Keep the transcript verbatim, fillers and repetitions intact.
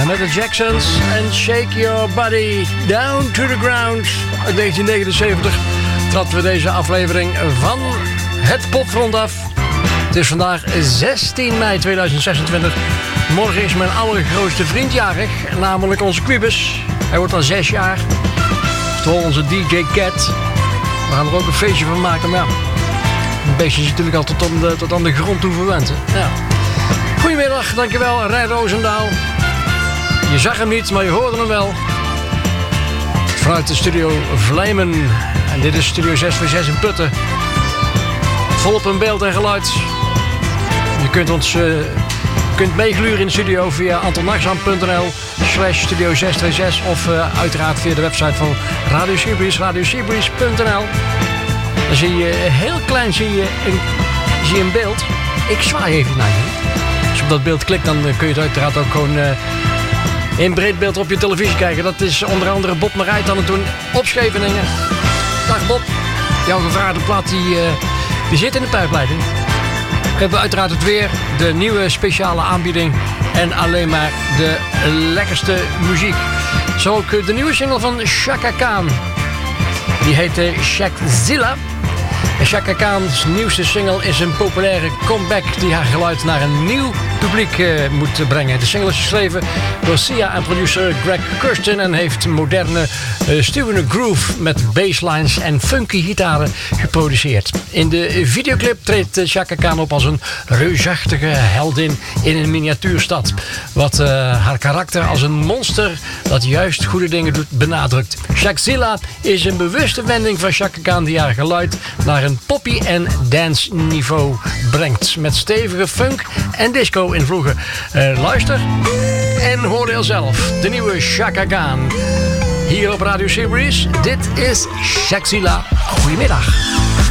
En met de Jacksons en Shake Your Body Down to the Ground uit negentien negenenzeventig trappen we deze aflevering van het Popfront af. Het is vandaag zestien mei tweeduizend zesentwintig. Morgen is mijn allergrootste vriend jarig, namelijk onze Quibus. Hij wordt dan zes jaar. Oftewel onze D J Cat. We gaan er ook een feestje van maken, maar ja, een beestje is natuurlijk al tot aan de, tot aan de grond toe verwend. Ja. Goedemiddag, dankjewel, Rijn Roosendaal. Je zag hem niet, maar je hoorde hem wel. Vanuit de studio Vlijmen. En dit is Studio zes voor zes in Putten. Volop in beeld en geluid. Je kunt ons uh, kunt meegluren in de studio via antonnachtzaam punt n l slash studio zes twee zes of uh, uiteraard via de website van Radio Seabreeze, radio seabreeze punt n l. Dan zie je heel klein zie je een, zie je een beeld. Ik zwaai even naar je. Als je op dat beeld klikt, dan kun je het uiteraard ook gewoon uh, in breed beeld op je televisie kijken. Dat is onder andere Bob Marijt aan het doen op Scheveningen. Dag Bob, jouw gevraagde plaat die, uh, die zit in de pijpleiding. We hebben uiteraard het weer, de nieuwe speciale aanbieding en alleen maar de lekkerste muziek. Zo ook de nieuwe single van Chaka Khan. Die heet uh, Shakzilla. En Chaka Khan's nieuwste single is een populaire comeback die haar geluid naar een nieuw publiek uh, moet brengen. De single is geschreven door Sia en producer Greg Kurstin en heeft moderne uh, stuwende groove met basslines en funky gitaren geproduceerd. In de videoclip treedt uh, Chaka Khan op als een reusachtige heldin in een miniatuurstad. Wat uh, haar karakter als een monster dat juist goede dingen doet benadrukt. Shakzilla is een bewuste wending van Chaka Khan die haar geluid naar een poppy en dance niveau brengt. Met stevige funk en disco invloeden. Uh, luister en hoor heel zelf. De nieuwe Chaka Khan. Hier op Radio Seabreeze. Dit is Shakzilla. Goedemiddag.